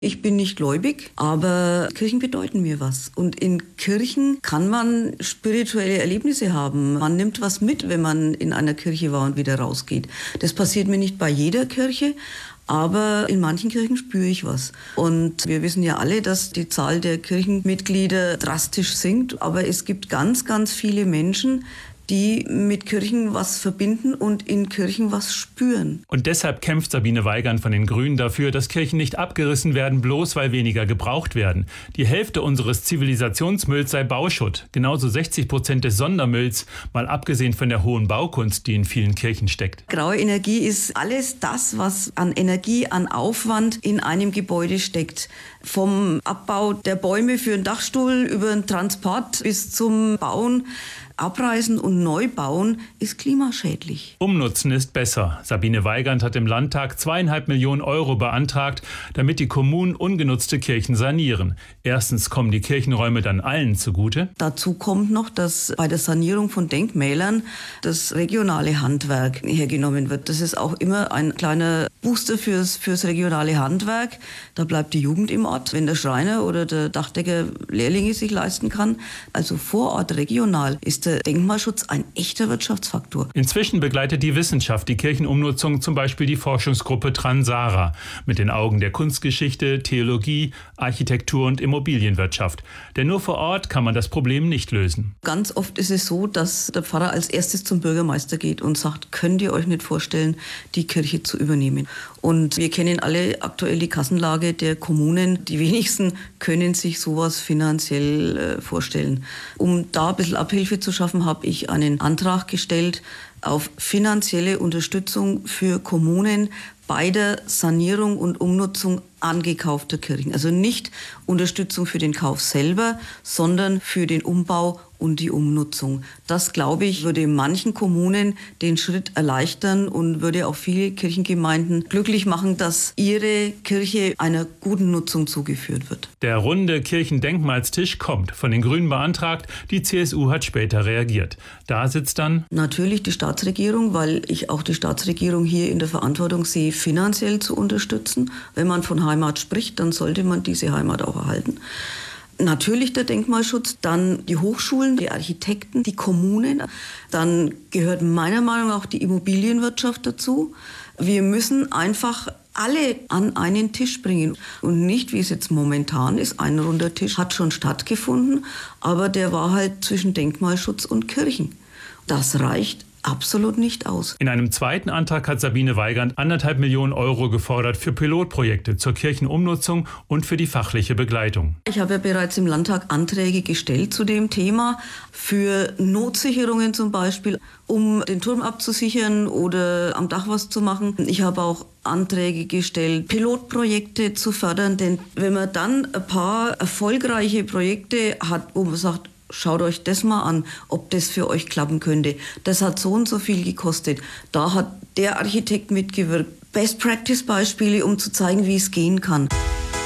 Ich bin nicht gläubig, aber Kirchen bedeuten mir was. Und in Kirchen kann man spirituelle Erlebnisse haben. Man nimmt was mit, wenn man in einer Kirche war und wieder rausgeht. Das passiert mir nicht bei jeder Kirche, aber in manchen Kirchen spüre ich was. Und wir wissen ja alle, dass die Zahl der Kirchenmitglieder drastisch sinkt. Aber es gibt ganz, ganz viele Menschen, die mit Kirchen was verbinden und in Kirchen was spüren. Und deshalb kämpft Sabine Weigand von den Grünen dafür, dass Kirchen nicht abgerissen werden, bloß weil weniger gebraucht werden. Die Hälfte unseres Zivilisationsmülls sei Bauschutt, genauso 60% des Sondermülls, mal abgesehen von der hohen Baukunst, die in vielen Kirchen steckt. Graue Energie ist alles das, was an Energie, an Aufwand in einem Gebäude steckt. Vom Abbau der Bäume für einen Dachstuhl über den Transport bis zum Bauen. Abreißen und Neubauen ist klimaschädlich. Umnutzen ist besser. Sabine Weigand hat im Landtag 2,5 Millionen Euro beantragt, damit die Kommunen ungenutzte Kirchen sanieren. Erstens kommen die Kirchenräume dann allen zugute. Dazu kommt noch, dass bei der Sanierung von Denkmälern das regionale Handwerk hergenommen wird. Das ist auch immer ein kleiner Booster fürs regionale Handwerk. Da bleibt die Jugend im Ort, wenn der Schreiner oder der Dachdecker Lehrlinge sich leisten kann. Also vor Ort regional ist der Denkmalschutz ein echter Wirtschaftsfaktor. Inzwischen begleitet die Wissenschaft die Kirchenumnutzung, zum Beispiel die Forschungsgruppe Transara, mit den Augen der Kunstgeschichte, Theologie, Architektur und Immobilienwirtschaft. Denn nur vor Ort kann man das Problem nicht lösen. Ganz oft ist es so, dass der Pfarrer als erstes zum Bürgermeister geht und sagt, könnt ihr euch nicht vorstellen, die Kirche zu übernehmen? Und wir kennen alle aktuell die Kassenlage der Kommunen. Die wenigsten können sich sowas finanziell vorstellen. Um da ein bisschen Abhilfe zu schaffen, habe ich einen Antrag gestellt auf finanzielle Unterstützung für Kommunen bei der Sanierung und Umnutzung angekaufter Kirchen. Also nicht Unterstützung für den Kauf selber, sondern für den Umbau und die Umnutzung. Das, glaube ich, würde manchen Kommunen den Schritt erleichtern und würde auch viele Kirchengemeinden glücklich machen, dass ihre Kirche einer guten Nutzung zugeführt wird. Der runde Kirchendenkmalstisch kommt, von den Grünen beantragt. Die CSU hat später reagiert. Da sitzt dann natürlich die Staatsregierung, weil ich auch die Staatsregierung hier in der Verantwortung sehe, finanziell zu unterstützen. Wenn man von Heimat spricht, dann sollte man diese Heimat auch erhalten. Natürlich der Denkmalschutz, dann die Hochschulen, die Architekten, die Kommunen. Dann gehört meiner Meinung nach auch die Immobilienwirtschaft dazu. Wir müssen einfach alle an einen Tisch bringen. Und nicht, wie es jetzt momentan ist, ein runder Tisch hat schon stattgefunden, aber der war halt zwischen Denkmalschutz und Kirchen. Das reicht absolut nicht aus. In einem zweiten Antrag hat Sabine Weigand 1,5 Millionen Euro gefordert für Pilotprojekte zur Kirchenumnutzung und für die fachliche Begleitung. Ich habe ja bereits im Landtag Anträge gestellt zu dem Thema, für Notsicherungen zum Beispiel, um den Turm abzusichern oder am Dach was zu machen. Ich habe auch Anträge gestellt, Pilotprojekte zu fördern, denn wenn man dann ein paar erfolgreiche Projekte hat, wo man sagt, schaut euch das mal an, ob das für euch klappen könnte. Das hat so und so viel gekostet. Da hat der Architekt mitgewirkt. Best-Practice-Beispiele, um zu zeigen, wie es gehen kann.